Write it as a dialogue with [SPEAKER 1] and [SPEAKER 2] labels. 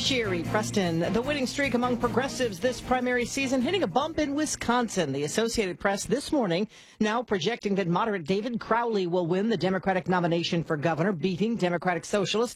[SPEAKER 1] Sherry Preston. The winning streak among progressives this primary season hitting a bump in Wisconsin. The Associated Press this morning now projecting that moderate David Crowley will win the Democratic nomination for governor, beating Democratic Socialist